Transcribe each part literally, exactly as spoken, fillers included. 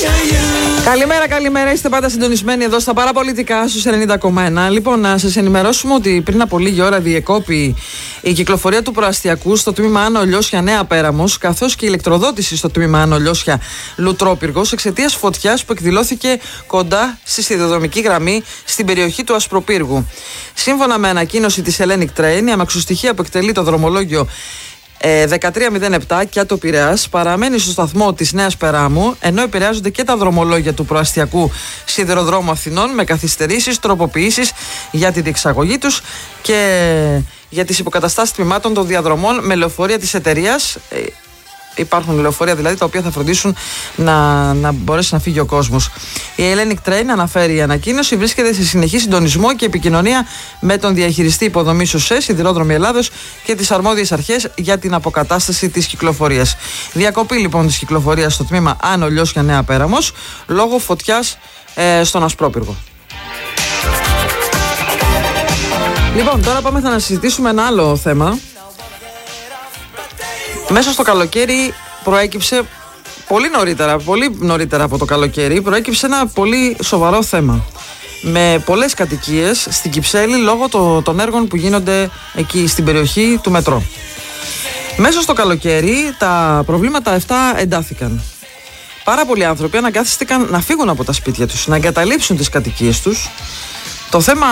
Καλημέρα, καλημέρα. Είστε πάντα συντονισμένοι εδώ στα παραπολιτικά στους ενενήντα κόμμα ένα. Λοιπόν, να σας ενημερώσουμε ότι πριν από λίγη ώρα διεκόπη η κυκλοφορία του προαστιακού στο τμήμα Άνω Λιώσια Νέα Πέραμος, καθώς και η ηλεκτροδότηση στο τμήμα Άνω Λιώσια Λουτρόπυργος, εξαιτίας φωτιάς που εκδηλώθηκε κοντά στη σιδηροδρομική γραμμή στην περιοχή του Ασπροπύργου. Σύμφωνα με ανακοίνωση της Hellenic Train, η αμαξοστοιχεία που εκτελεί το δρομολόγιο δεκατρία μηδέν επτά Κιάτο Πειραιάς παραμένει στο σταθμό της Νέας Περάμου, ενώ επηρεάζονται και τα δρομολόγια του προαστιακού σιδηροδρόμου Αθηνών με καθυστερήσεις, τροποποιήσεις για τη διεξαγωγή τους και για τις υποκαταστάσεις τμήματων των διαδρομών με λεωφορεία της εταιρείας. Υπάρχουν λεωφορεία δηλαδή τα οποία θα φροντίσουν να, να μπορέσει να φύγει ο κόσμος. Η Hellenic Train, αναφέρει η ανακοίνωση, βρίσκεται σε συνεχή συντονισμό και επικοινωνία με τον διαχειριστή υποδομής ΟΣΕ, Σιδηρόδρομοι Ελλάδος, και τις αρμόδιες αρχές για την αποκατάσταση της κυκλοφορίας. Διακοπή λοιπόν της κυκλοφορίας στο τμήμα Άνω Λιώσια Νέα Πέραμος λόγω φωτιάς ε, στον Ασπρόπυργο. Λοιπόν, τώρα πάμε να συζητήσουμε ένα άλλο θέμα. Μέσα στο καλοκαίρι προέκυψε πολύ νωρίτερα, πολύ νωρίτερα από το καλοκαίρι, προέκυψε ένα πολύ σοβαρό θέμα. Με πολλές κατοικίες στην Κυψέλη λόγω το, των έργων που γίνονται εκεί στην περιοχή του μετρό. Μέσα στο καλοκαίρι τα προβλήματα αυτά εντάθηκαν. Πάρα πολλοί άνθρωποι αναγκάστηκαν να φύγουν από τα σπίτια τους, να εγκαταλείψουν τις κατοικίες τους. Το θέμα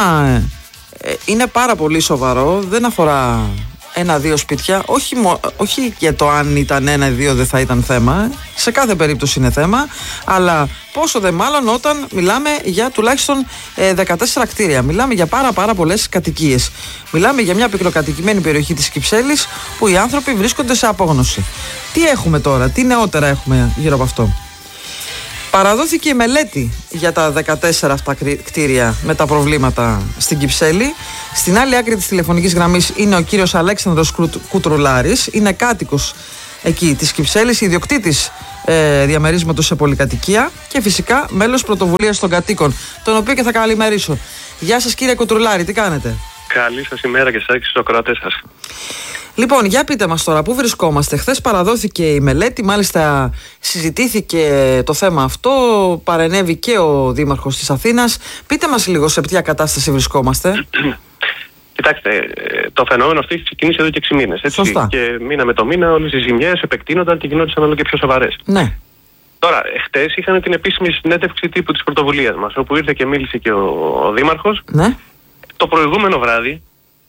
ε, είναι πάρα πολύ σοβαρό, δεν αφορά ένα-δύο σπίτια, όχι, μο, όχι για το αν ήταν ένα-δύο δεν θα ήταν θέμα, σε κάθε περίπτωση είναι θέμα, αλλά πόσο δε μάλλον όταν μιλάμε για τουλάχιστον ε, δεκατέσσερα κτίρια. Μιλάμε για πάρα πάρα πολλές κατοικίες. Μιλάμε για μια πυκνοκατοικημένη περιοχή της Κυψέλης που οι άνθρωποι βρίσκονται σε απόγνωση. Τι έχουμε τώρα, τι νεότερα έχουμε γύρω από αυτό? Παραδόθηκε η μελέτη για τα δεκατέσσερα αυτά κτίρια με τα προβλήματα στην Κυψέλη. Στην άλλη άκρη της τηλεφωνικής γραμμής είναι ο κύριος Αλέξανδρος Κουτρουλάρης. Είναι κάτοικος εκεί της Κυψέλης, ιδιοκτήτης ε, διαμερίσματος σε πολυκατοικία και φυσικά μέλος πρωτοβουλίας των κατοίκων, τον οποίο και θα καλημερίσω. Γεια σας κύριε Κουτρουλάρη, τι κάνετε? Καλή σας ημέρα και σας στους ακροατές σας. Λοιπόν, για πείτε μας τώρα, πού βρισκόμαστε? Χθες παραδόθηκε η μελέτη, μάλιστα συζητήθηκε το θέμα αυτό, παρενέβη και ο Δήμαρχος της Αθήνας. Πείτε μας λίγο σε ποια κατάσταση βρισκόμαστε. Κοιτάξτε, το φαινόμενο αυτό έχει ξεκινήσει εδώ και έξι μήνες. Έτσι. Σωστά. Και μήνα με το μήνα όλες οι ζημιές επεκτείνονταν και γινόντουσαν όλο και πιο σοβαρές. Ναι. Τώρα, χτες είχαν την επίσημη συνέντευξη τύπου της πρωτοβουλίας μας, όπου ήρθε και μίλησε και ο, ο Δήμαρχος. Ναι. Το προηγούμενο βράδυ,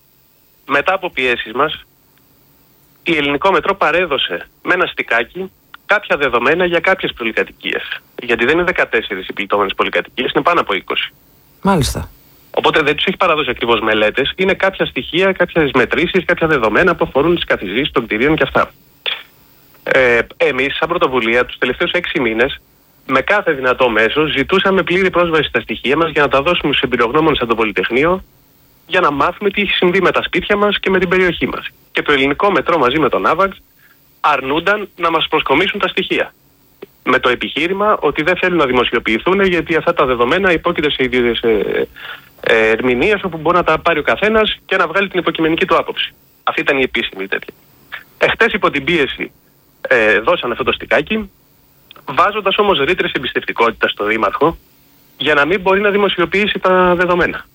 μετά από πιέσεις μας, η Ελληνικό Μετρό παρέδωσε με ένα στικάκι κάποια δεδομένα για κάποιες πολυκατοικίες. Γιατί δεν είναι δεκατέσσερις οι πληττόμενες πολυκατοικίες, είναι πάνω από είκοσι. Μάλιστα. Οπότε δεν τους έχει παραδώσει ακριβώς μελέτες, είναι κάποια στοιχεία, κάποιες μετρήσεις, κάποια δεδομένα που αφορούν τις καθιζήσεις των κτηρίων και αυτά. Ε, εμείς, σαν πρωτοβουλία, τους τελευταίους έξι μήνες, με κάθε δυνατό μέσο, ζητούσαμε πλήρη πρόσβαση στα στοιχεία μας για να τα δώσουμε στους εμπειρογνώμονες από το Πολυτεχνείο, για να μάθουμε τι έχει συμβεί με τα σπίτια μας και με την περιοχή μας. Και το Ελληνικό Μετρό μαζί με τον Άβαξ αρνούνταν να μας προσκομίσουν τα στοιχεία. Με το επιχείρημα ότι δεν θέλουν να δημοσιοποιηθούν γιατί αυτά τα δεδομένα υπόκειται σε ίδιες ε, ε, ερμηνείες όπου μπορεί να τα πάρει ο καθένας και να βγάλει την υποκειμενική του άποψη. Αυτή ήταν η επίσημη τέτοια. Εχθές υπό την πίεση ε, δώσαν αυτό το στικάκι, βάζοντας όμως ρήτρες εμπιστευτικότητας στο Δήμαρχο για να μην μπορεί να δημοσιοποιήσει τα δεδομένα.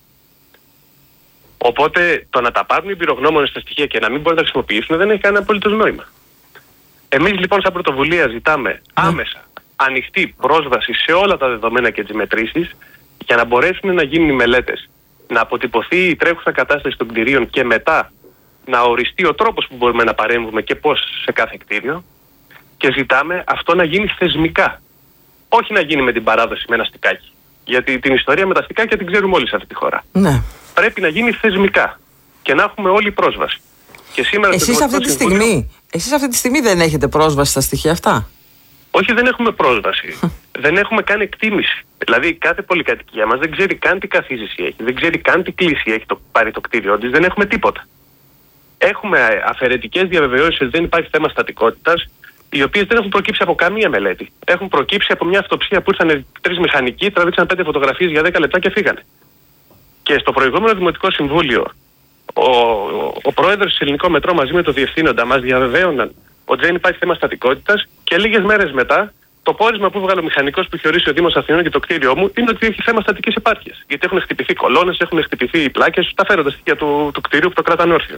Οπότε το να τα πάρουν οι εμπειρογνώμονες στα στοιχεία και να μην μπορούν να τα χρησιμοποιήσουν δεν έχει κανένα απολύτως νόημα. Εμείς λοιπόν σαν πρωτοβουλία ζητάμε άμεσα ανοιχτή πρόσβαση σε όλα τα δεδομένα και τις μετρήσεις για να μπορέσουν να γίνουν οι μελέτες, να αποτυπωθεί η τρέχουσα κατάσταση των κτηρίων και μετά να οριστεί ο τρόπος που μπορούμε να παρέμβουμε και πώς σε κάθε κτίριο, και ζητάμε αυτό να γίνει θεσμικά. Όχι να γίνει με την παράδοση με ένα στικάκι. Γιατί την ιστορία με τα στικάκια την ξέρουμε όλοι σε αυτή τη χώρα. Ναι. Πρέπει να γίνει θεσμικά και να έχουμε όλη πρόσβαση. Και σήμερα εσείς, αυτή τη Συμβούλιο... στιγμή, εσείς αυτή τη στιγμή δεν έχετε πρόσβαση στα στοιχεία αυτά? Όχι, δεν έχουμε πρόσβαση. Δεν έχουμε καν εκτίμηση. Δηλαδή κάθε πολυκατοικία μας δεν ξέρει καν τι καθίζηση έχει, δεν ξέρει καν τι κλίση έχει το, πάρει το κτίριό της, δεν έχουμε τίποτα. Έχουμε αφαιρετικές διαβεβαιώσεις ότι δεν υπάρχει θέμα στατικότητας, οι οποίες δεν έχουν προκύψει από καμία μελέτη. Έχουν προκύψει από μια αυτοψία που ήρθαν τρεις μηχανικοί, τραβήξαν πέντε φωτογραφίες για δέκα λεπτά και φύγανε. Και στο προηγούμενο Δημοτικό Συμβούλιο, ο, ο, ο πρόεδρος της Ελληνικό Μετρό μαζί με το διευθύνοντα μας διαβεβαίωναν ότι δεν υπάρχει θέμα στατικότητας και λίγες μέρες μετά Το πόρισμα που βγάλε ο μηχανικός που είχε ορίσει ο Δήμος Αθηνών και το κτίριό μου είναι ότι έχει θέμα στατικής επάρκειας. Γιατί έχουν χτυπηθεί κολόνες, έχουν χτυπηθεί οι πλάκες, τα φέροντα στοιχεία του, του κτίριου που το κρατάνε όρθιο.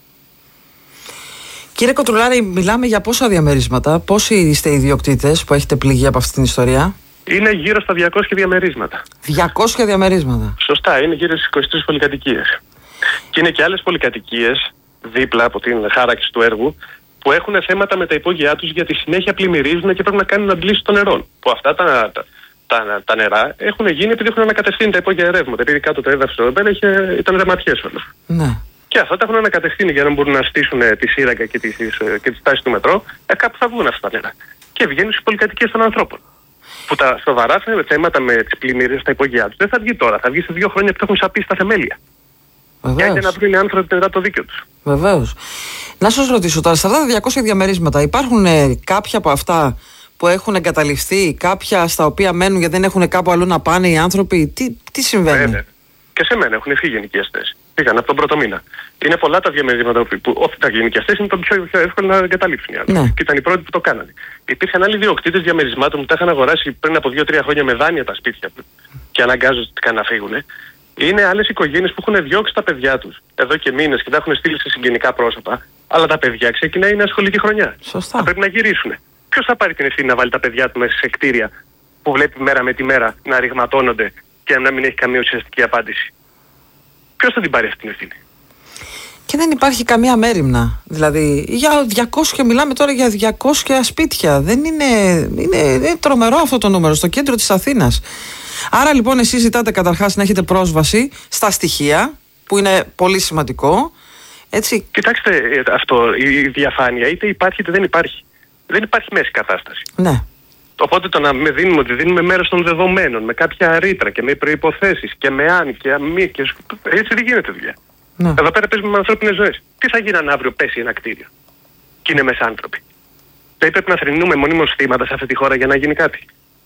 Κύριε Κοτρουλάρη, μιλάμε για πόσα διαμερίσματα, πόσοι είστε ιδιοκτήτες που έχετε πληγεί από αυτή την ιστορία? Είναι γύρω στα διακόσια διαμερίσματα. διακόσια διαμερίσματα. Σωστά, είναι γύρω στις είκοσι τρεις πολυκατοικίες. Και είναι και άλλες πολυκατοικίες δίπλα από την χάραξη του έργου που έχουν θέματα με τα υπόγειά τους γιατί συνέχεια πλημμυρίζουν και πρέπει να κάνουν αντλήσεις των νερών. Που αυτά τα, τα, τα, τα νερά έχουν γίνει επειδή έχουν ανακατευθύνει τα υπόγεια ρεύματα. Επειδή κάτω το έδαφος εδώ πέρα ήταν ρεματιές όλα. Ναι. Και αυτά τα έχουν ανακατευθύνει για να μπορούν να στήσουν τη σύραγγα και τη στάση του μετρό. Ε, κάπου θα βγουν αυτά τα νερά. Και βγαίνουν στις πολυκατοικίες των ανθρώπων. Που τα σοβαρά θέματα με τις πλημμύρες στα υπόγειά τους δεν θα βγει τώρα. Θα βγει σε δύο χρόνια που έχουν σαπίσει τα θεμέλια. Βεβαίως. Για να βρουν οι άνθρωποι μετά το δίκαιο τους. Βεβαίως. Να σας ρωτήσω τώρα, στα διακόσια διαμερίσματα υπάρχουν ε, κάποια από αυτά που έχουν εγκαταλειφθεί, κάποια στα οποία μένουν γιατί δεν έχουν κάπου αλλού να πάνε οι άνθρωποι? Τι, τι συμβαίνει? Βέβαια. Και σε μένα έχουν φύγει ενοικιαστές. Πήγαν από τον πρώτο μήνα. Είναι πολλά τα διαμερίσματα που, που όχι τα ενοικιαστές είναι το πιο, πιο εύκολο να εγκαταλείψουν οι άνθρωποι. Ναι. Και ήταν οι πρώτοι που το κάνανε. Υπήρχαν άλλοι διοκτήτες διαμερισμάτων που τα είχαν αγοράσει πριν από δύο τρία χρόνια με δάνεια τα σπίτια του και αναγκάζονται να φύγουν. Είναι άλλες οικογένειες που έχουν διώξει τα παιδιά τους εδώ και μήνες και τα έχουν στείλει σε συγγενικά πρόσωπα. Αλλά τα παιδιά ξεκινάει η νέα σχολική χρονιά. Σωστά. Θα πρέπει να γυρίσουν. Ποιος θα πάρει την ευθύνη να βάλει τα παιδιά του μέσα σε κτίρια που βλέπει μέρα με τη μέρα να ρηγματώνονται και να μην έχει καμία ουσιαστική απάντηση? Ποιος θα την πάρει αυτή την ευθύνη? Και δεν υπάρχει καμία μέριμνα. Δηλαδή, για διακόσια, μιλάμε τώρα για διακόσια σπίτια. Δεν είναι, είναι, είναι τρομερό αυτό το νούμερο στο κέντρο της Αθήνας. Άρα λοιπόν εσείς ζητάτε καταρχάς να έχετε πρόσβαση στα στοιχεία, που είναι πολύ σημαντικό. Έτσι. Κοιτάξτε αυτό, η διαφάνεια είτε υπάρχει είτε δεν υπάρχει. Δεν υπάρχει μέση κατάσταση. Ναι. Οπότε το να με δίνουμε ότι δίνουμε μέρος των δεδομένων με κάποια ρήτρα και με προϋποθέσεις και με αν και μη και έτσι δεν γίνεται δουλειά. Ναι. Εδώ πέρα παίζουμε με ανθρώπινες ζωές. Τι θα γίνει αν αύριο πέσει ένα κτίριο και είναι μέσα άνθρωποι? Δεν πρέπει να θρηνούμε μονίμως θύματα σε αυτή τη χώρα για να γίνει κάτι?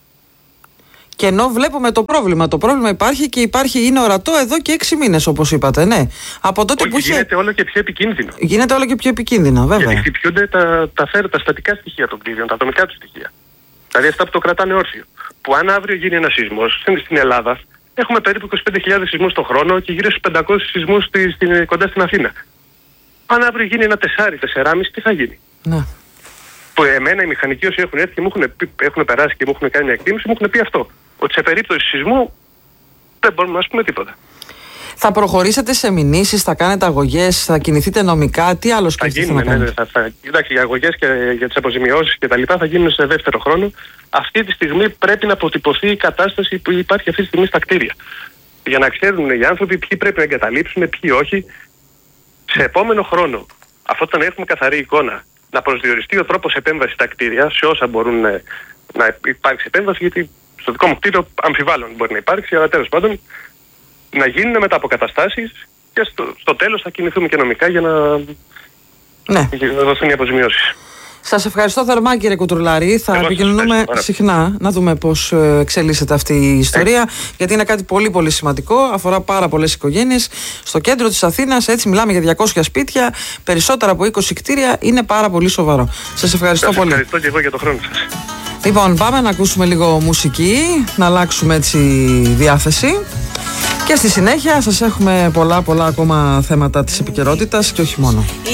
Και ενώ βλέπουμε το πρόβλημα, το πρόβλημα υπάρχει και υπάρχει, είναι ορατό εδώ και έξι μήνες, όπως είπατε, ναι. Από τότε Όχι, που είχε... γίνεται όλο και πιο επικίνδυνο. Γίνεται όλο και πιο επικίνδυνο, βέβαια. Γιατί χτυπιούνται τα, τα, τα, τα στατικά στοιχεία των κτίριων, τα ατομικά του στοιχεία. Δηλαδή αυτά που το κρατάνε όρθιο. Που αν αύριο γίνει ένα σεισμός στην Ελλάδα, έχουμε περίπου είκοσι πέντε χιλιάδες σεισμούς το χρόνο και γύρω στους πεντακόσιους σεισμούς στη, στην, κοντά στην Αθήνα. Αν αύριο γίνει ένα τεσσάρι, τεσσεράμισι, τι θα γίνει? Ναι. Που εμένα οι μηχανικοί όσοι έχουν έρθει και μου έχουν, έχουν περάσει και μου έχουν κάνει μια εκτίμηση, μου έχουν πει αυτό. Ότι σε περίπτωση σεισμού δεν μπορούμε να πούμε τίποτα. Θα προχωρήσετε σε μηνύσεις, θα κάνετε αγωγές, θα κινηθείτε νομικά, τι άλλο σκέφτεστε να κάνετε? Ναι, θα, θα, εντάξει, οι αγωγές και για τις αποζημιώσεις και τα λοιπά θα γίνουν σε δεύτερο χρόνο. Αυτή τη στιγμή πρέπει να αποτυπωθεί η κατάσταση που υπάρχει αυτή τη στιγμή στα κτίρια. Για να ξέρουν οι άνθρωποι ποιοι πρέπει να εγκαταλείψουν, ποιοι όχι. Σε επόμενο χρόνο, αφού όταν έχουμε καθαρή εικόνα, να προσδιοριστεί ο τρόπος επέμβασης στα κτίρια, σε όσα μπορούν να, να υπάρξει επέμβαση, γιατί στο δικό μου κτίριο αμφιβάλλον μπορεί να υπάρξει, αλλά τέλος πάντων να γίνουν μεταποκαταστάσεις και στο, στο τέλος θα κινηθούμε και νομικά για να, ναι. για να δοθούν οι αποζημιώσεις. Σας ευχαριστώ θερμά, κύριε Κουτρουλάρη. Θα Εγώ επικοινωνούμε συχνά να δούμε πώς εξελίσσεται αυτή η ιστορία, ε. γιατί είναι κάτι πολύ πολύ σημαντικό, αφορά πάρα πολλές οικογένειες στο κέντρο της Αθήνας. Έτσι μιλάμε για διακόσια σπίτια, περισσότερα από είκοσι κτίρια, είναι πάρα πολύ σοβαρό. Σας ευχαριστώ σας πολύ. Ευχαριστώ και εγώ για τον χρόνο σας. Λοιπόν, πάμε να ακούσουμε λίγο μουσική, να αλλάξουμε έτσι διάθεση. Και στη συνέχεια σας έχουμε πολλά πολλά ακόμα θέματα της επικαιρότητας και όχι μόνο.